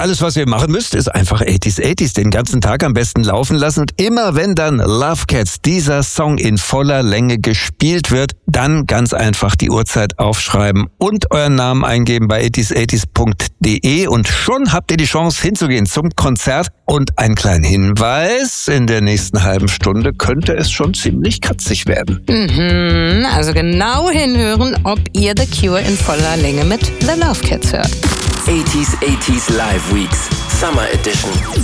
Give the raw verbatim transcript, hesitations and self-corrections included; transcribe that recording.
alles, was ihr machen müsst, ist einfach achtziger achtziger den ganzen Tag am besten laufen lassen. Und immer wenn dann Love Cats, dieser Song in voller Länge gespielt wird, dann ganz einfach die Uhrzeit aufschreiben und euren Namen eingeben bei achtziger achtziger punkt de und schon habt ihr die Chance hinzugehen zum Konzert. Und ein kleiner Hinweis, in der nächsten halben Stunde könnte es schon ziemlich katzig werden. Mhm, also genau hinhören, ob ihr The Cure in voller Länge mit The Love Cats hört. achtziger achtziger Live Weeks Summer Edition.